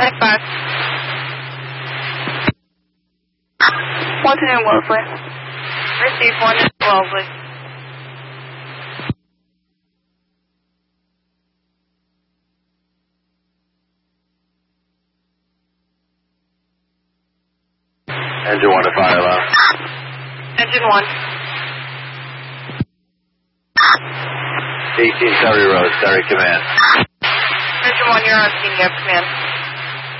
95. Washington Wellesley. Receive Washington Wellesley. Engine 1 to fire alarm. Engine 1. 18 Surrey Road, Surrey Command. Engine 1, you're on scene, you have command.